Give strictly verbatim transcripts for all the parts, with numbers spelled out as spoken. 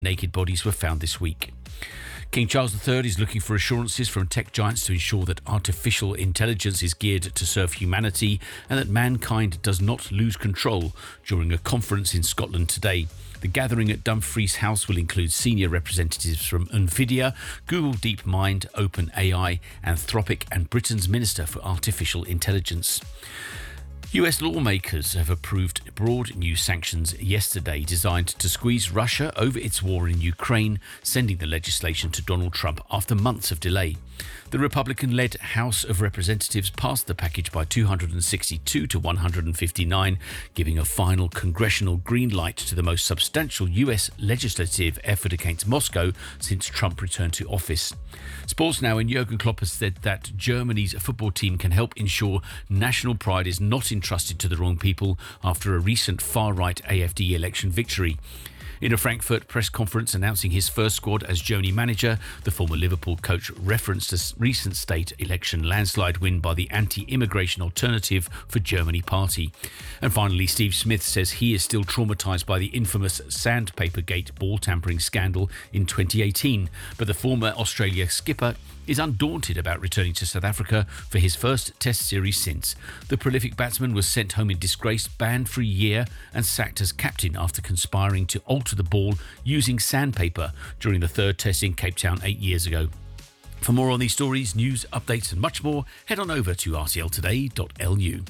Naked bodies were found this week. King Charles the Third is looking for assurances from tech giants to ensure that artificial intelligence is geared to serve humanity and that mankind does not lose control during a conference in Scotland today. The gathering at Dumfries House will include senior representatives from NVIDIA, Google DeepMind, OpenAI, Anthropic, and Britain's Minister for Artificial Intelligence. U S lawmakers have approved broad new sanctions yesterday designed to squeeze Russia over its war in Ukraine, sending the legislation to Donald Trump after months of delay. The Republican-led House of Representatives passed the package by two hundred sixty-two to one hundred fifty-nine, giving a final congressional green light to the most substantial U S legislative effort against Moscow since Trump returned to office. Sports Now and Jurgen Klopp has said that Germany's football team can help ensure national pride is not entrusted to the wrong people after a recent far-right A F D election victory. In a Frankfurt press conference announcing his first squad as Joni manager, the former Liverpool coach referenced a recent state election landslide win by the anti-immigration Alternative for Germany party. And finally, Steve Smith says he is still traumatised by the infamous Sandpapergate ball tampering scandal in twenty eighteen, but the former Australia skipper is undaunted about returning to South Africa for his first Test series since. The prolific batsman was sent home in disgrace, banned for a year and sacked as captain after conspiring to alter the ball using sandpaper during the third Test in Cape Town eight years ago. For more on these stories, news, updates and much more, head on over to r t l today dot l u.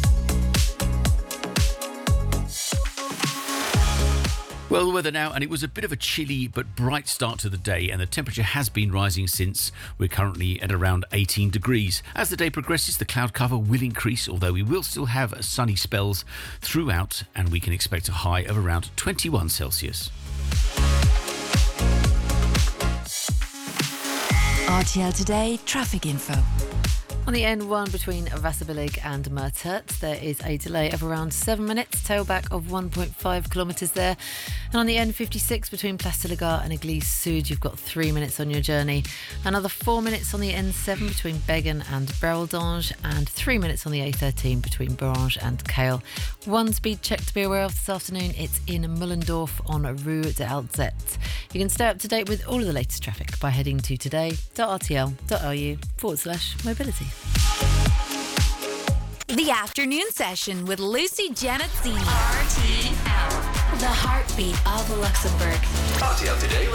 Well, the weather now, and it was a bit of a chilly but bright start to the day, and the temperature has been rising since. We're currently at around eighteen degrees. As the day progresses, the cloud cover will increase, although we will still have sunny spells throughout, and we can expect a high of around twenty-one Celsius. R T L Today traffic info. On the N one between Vassabilig and Mertert, there is a delay of around seven minutes, tailback of one point five kilometres there. And on the N fifty-six between Place de la Gare and Église Sud, you've got three minutes on your journey. Another four minutes on the N seven between Beggen and Bereldange, and three minutes on the A thirteen between Borange and Kale. One speed check to be aware of this afternoon, it's in Mullendorf on Rue de Alzette. You can stay up to date with all of the latest traffic by heading to today.rtl.lu forward slash mobility. The afternoon session with Lucy Janet Senior R T L, the heartbeat of Luxembourg. R T L Today